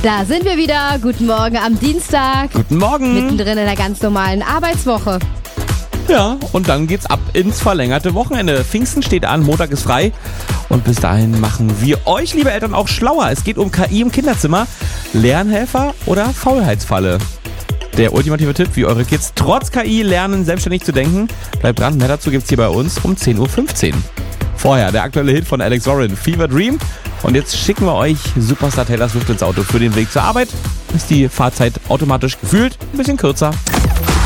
Da sind wir wieder. Guten Morgen am Dienstag. Guten Morgen. Mittendrin in der ganz normalen Arbeitswoche. Ja, und dann geht's ab ins verlängerte Wochenende. Pfingsten steht an, Montag ist frei. Und bis dahin machen wir euch, liebe Eltern, auch schlauer. Es geht um KI im Kinderzimmer, Lernhelfer oder Faulheitsfalle. Der ultimative Tipp, wie eure Kids trotz KI lernen, selbstständig zu denken. Bleibt dran, mehr dazu gibt's hier bei uns um 10.15 Uhr. Vorher der aktuelle Hit von Alex Warren, Fever Dream. Und jetzt schicken wir euch Superstar Taylor Swift ins Auto. Für den Weg zur Arbeit ist die Fahrzeit automatisch gefühlt ein bisschen kürzer.